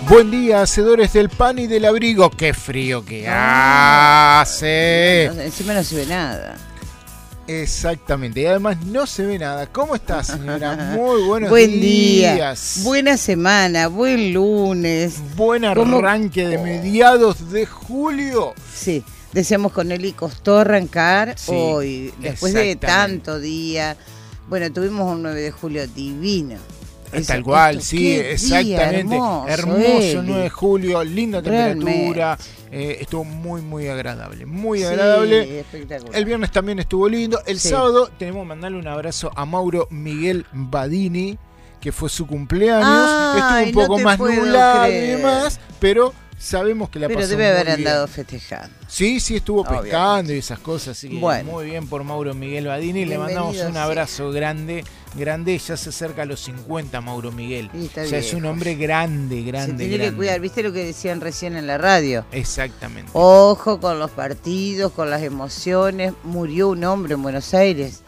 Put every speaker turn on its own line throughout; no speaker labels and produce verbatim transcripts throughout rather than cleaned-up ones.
Buen día, hacedores del pan y del abrigo. ¡Qué frío que hace!
No, no, encima no se ve nada.
Exactamente, y además no se ve nada. ¿Cómo está, señora? Muy buenos
Buen
días.
Día, buena semana, buen lunes.
Buen arranque de mediados de julio.
Sí, deseamos con Eli costó arrancar
Sí,
hoy, después de tanto día. Bueno, tuvimos un nueve de julio divino.
Tal
Eso,
cual,
esto,
sí, exactamente.
Hermoso,
hermoso nueve de julio, linda temperatura.
Realmente.
Eh, estuvo muy, muy agradable. Muy
Sí,
agradable.
espectacular.
El viernes también estuvo lindo. El
Sí.
sábado tenemos que mandarle un abrazo a Mauro Miguel Badini, que fue su cumpleaños.
Ay,
estuvo un poco
no te
más
puedo
nublado y
creer.
demás, pero sabemos que la
Pero
pasó
debe haber
muy bien.
andado festejando.
Sí, sí, estuvo
Obviamente.
pescando y esas cosas, así que
Bueno.
muy bien por Mauro Miguel Badini. Le
Bienvenido
mandamos un
sea.
abrazo grande, grande, ya se acerca a los cincuenta Mauro Miguel.
Y está
O sea, es
viejo.
un hombre grande, grande,
Se tiene
grande.
que cuidar, ¿viste lo que decían recién en la radio?
Exactamente.
Ojo con los partidos, con las emociones. Murió un hombre en Buenos Aires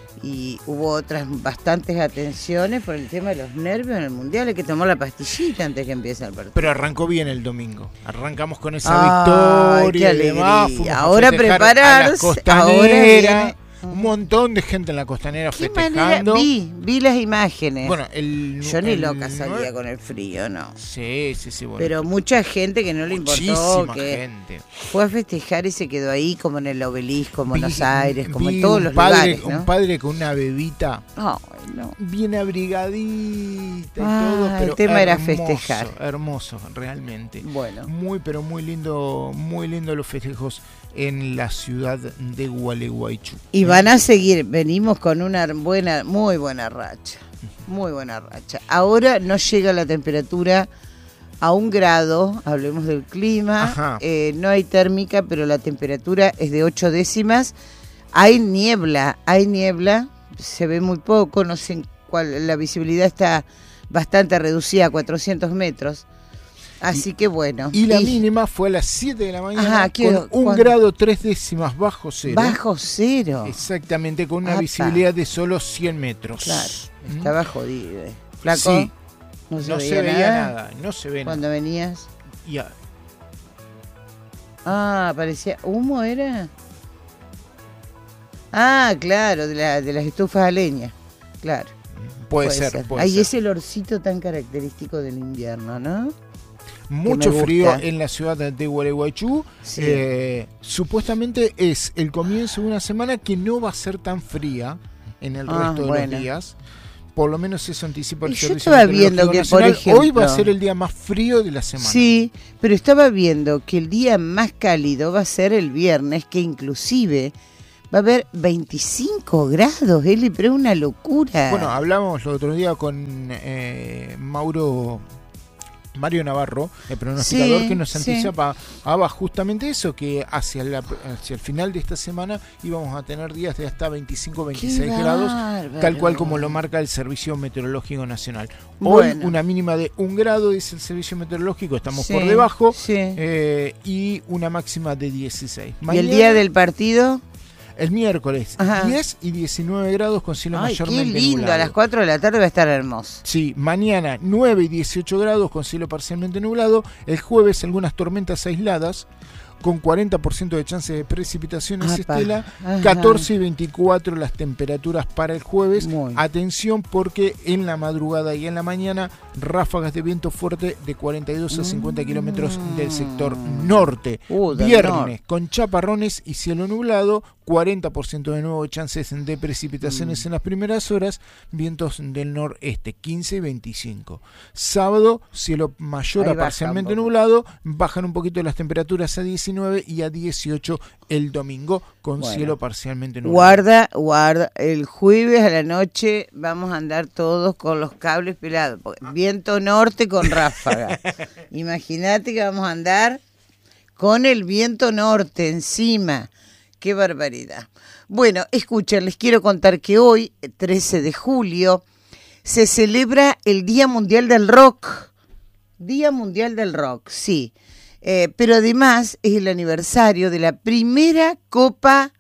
y hubo otras bastantes atenciones por el tema de los nervios en el Mundial. Hay que tomar la pastillita antes que empiece el partido.
Pero arrancó bien el domingo. Arrancamos con esa
Ay,
victoria
qué
y demás.
alegría.
Fuimos a
Ahora
festejar
prepararse,
a la Costanera.
ahora viene-
Un montón de gente en la Costanera
¿Qué manera?
festejando.
Vi, vi las imágenes.
Bueno, el
Yo ni
el
loca salía
nueve-
con el frío, no.
Sí, sí, sí. Bueno,
Pero mucha gente que no le importó,
muchísima
que
gente.
fue a festejar y se quedó ahí como en el Obelisco, en Buenos
Vi-
Aires, como
vi
en todos
un
los
padre,
lugares, ¿no?
Un padre con una bebita
Ay, no.
bien abrigadita y
Ah,
todo,
el
pero
tema era
hermoso,
festejar.
Hermoso, realmente.
Bueno.
Muy, pero muy lindo, muy lindo los festejos en la ciudad de Gualeguaychú.
Y van a seguir, venimos con una buena, muy buena racha, muy buena racha. Ahora no llega la temperatura a un grado, hablemos del clima, eh, no hay térmica, pero la temperatura es de ocho décimas. Hay niebla, hay niebla, se ve muy poco, no sé en cuál, la visibilidad está bastante reducida a cuatrocientos metros. Así
y,
que bueno.
Y la y, mínima fue a las siete de la mañana.
Ajá,
con un
¿cuándo?
grado tres décimas bajo cero.
Bajo cero.
Exactamente, con una
Apa.
visibilidad de solo cien metros.
Claro,
¿Mm?
estaba jodido. eh. Flaco,
Sí,
no se
no
veía,
se veía
nada.
nada, no se ve
Cuando
nada.
venías.
Y a-
Ah, parecía. ¿Humo era? Ah, claro, de, la, de las estufas a leña. Claro.
puede, puede ser, ser. Puede
Ahí
ser.
ese olorcito tan característico del invierno, ¿no?
Mucho frío en la ciudad de Gualeguaychú.
Sí.
Eh, supuestamente es el comienzo de una semana que no va a ser tan fría en el
Ah,
resto de
bueno.
los días. Por lo menos eso anticipa el
Y yo
Servicio
estaba viendo
Meteorológico
que,
Nacional.
por ejemplo,
hoy va a ser el día más frío de la semana.
Sí, pero estaba viendo que el día más cálido va a ser el viernes, que inclusive va a haber veinticinco grados, Eli, pero es una locura.
Bueno, hablamos el otro día con eh, Mauro... Mario Navarro, el pronosticador,
sí,
que nos
sí.
anticipaba justamente eso, que hacia, la, hacia el final de esta semana íbamos a tener días de hasta veinticinco a veintiséis grados, tal cual como lo marca el Servicio Meteorológico Nacional. Hoy
bueno.
una mínima de un grado, dice el Servicio Meteorológico, estamos
sí,
por debajo,
sí.
eh, y una máxima de dieciséis. Mañana,
¿Y el día del partido?
El miércoles, Ajá. diez y diecinueve grados con cielo
Ay,
mayormente
qué lindo,
nublado.
a las cuatro de la tarde va a estar hermoso.
Sí, mañana nueve y dieciocho grados con cielo parcialmente nublado. El jueves algunas tormentas aisladas con cuarenta por ciento de chances de precipitaciones,
Apa.
Estela.
Ajá.
catorce y veinticuatro las temperaturas para el jueves.
Muy.
Atención porque en la madrugada y en la mañana ráfagas de viento fuerte de cuarenta y dos a cincuenta kilómetros del sector norte.
Uh,
Viernes
norte.
con chaparrones y cielo nublado, cuarenta por ciento de nuevo de chances de precipitaciones mm. en las primeras horas, vientos del noreste, quince y veinticinco. Sábado, cielo mayor
Ahí
a parcialmente nublado, bajan un poquito las temperaturas a diecinueve y a dieciocho el domingo con bueno. cielo parcialmente nublado.
Guarda, guarda, el jueves a la noche vamos a andar todos con los cables pelados, porque viento norte con ráfaga. Imagínate que vamos a andar con el viento norte encima. ¡Qué barbaridad! Bueno, escuchen, les quiero contar que hoy, trece de julio, se celebra el Día Mundial del Rock. Día Mundial del Rock, sí. Eh, pero además es el aniversario de la primera Copa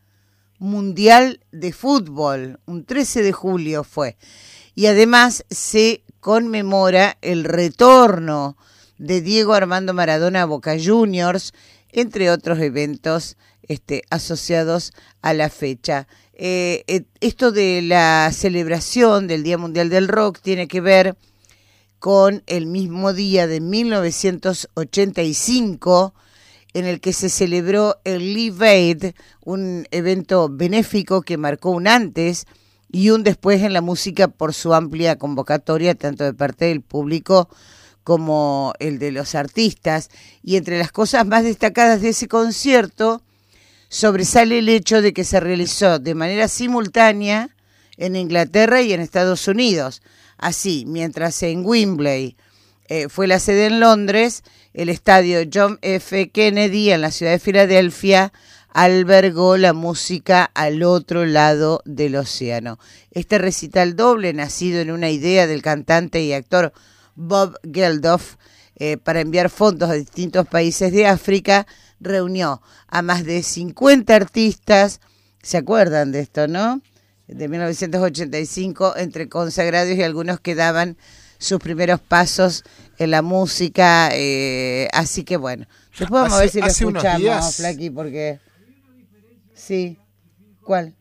Mundial de Fútbol. Un trece de julio fue. Y además se conmemora el retorno de Diego Armando Maradona a Boca Juniors, entre otros eventos este, asociados a la fecha. Eh, eh, esto de la celebración del Día Mundial del Rock tiene que ver con el mismo día de mil novecientos ochenta y cinco, en el que se celebró el Live Aid, un evento benéfico que marcó un antes y un después en la música por su amplia convocatoria, tanto de parte del público como el de los artistas. Y entre las cosas más destacadas de ese concierto, sobresale el hecho de que se realizó de manera simultánea en Inglaterra y en Estados Unidos. Así, mientras en Wembley eh, fue la sede en Londres, el estadio John F. Kennedy en la ciudad de Filadelfia albergó la música al otro lado del océano. Este recital doble, nacido en una idea del cantante y actor Bob Geldof, eh, para enviar fondos a distintos países de África, reunió a más de cincuenta artistas, ¿se acuerdan de esto, no?, de mil novecientos ochenta y cinco, entre consagrados y algunos que daban sus primeros pasos en la música, eh, así que bueno, después vamos hace, a ver si lo escuchamos, Flaqui, porque... Sí, ¿cuál?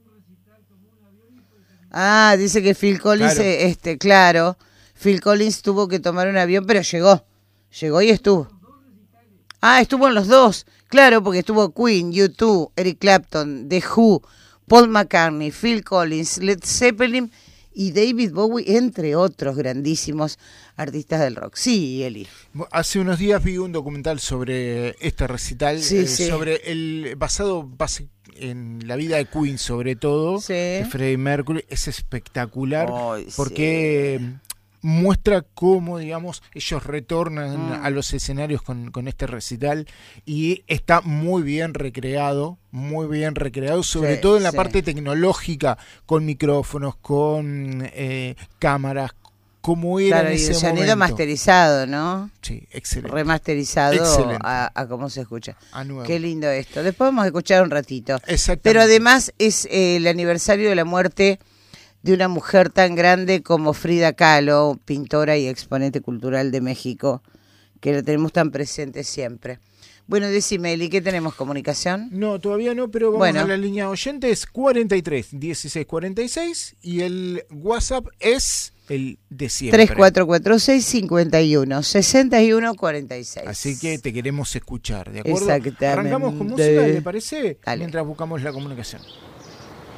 Ah, dice que Phil Collins, claro. Eh, este, claro, Phil Collins tuvo que tomar un avión, pero llegó, llegó y estuvo. Ah, estuvo en los dos, claro, porque estuvo Queen, U dos, Eric Clapton, The Who, Paul McCartney, Phil Collins, Led Zeppelin y David Bowie, entre otros grandísimos artistas del rock. Sí, Eli.
Hace unos días vi un documental sobre este recital,
sí,
eh,
sí.
sobre el basado base, en la vida de Queen, sobre todo,
sí.
de Freddie Mercury. Es espectacular oh, porque
sí.
muestra cómo, digamos, ellos retornan
mm.
a los escenarios con, con este recital y está muy bien recreado, muy bien recreado, sobre
sí,
todo en la
sí.
parte tecnológica, con micrófonos, con eh, cámaras, como era
claro,
en ese
y el sonido
momento.
Masterizado, ¿no?
Sí, excelente.
Remasterizado
excelente.
A, a cómo se escucha.
A nuevo.
Qué lindo esto. Después vamos a escuchar un ratito.
Exactamente.
Pero además es eh, el aniversario de la muerte de una mujer tan grande como Frida Kahlo, pintora y exponente cultural de México, que la tenemos tan presente siempre. Bueno, decime, Eli, ¿qué tenemos? ¿Comunicación?
No, todavía no, pero vamos
bueno.
a la línea oyentes cuarenta y tres, dieciséis, cuarenta y seis y el WhatsApp es el de siempre.
tres cuatro cuatro seis, cinco uno, seis uno cuatro seis.
Así que te queremos escuchar, ¿de acuerdo?
Exactamente.
Arrancamos con música, ¿le parece?
Dale.
Mientras buscamos la comunicación.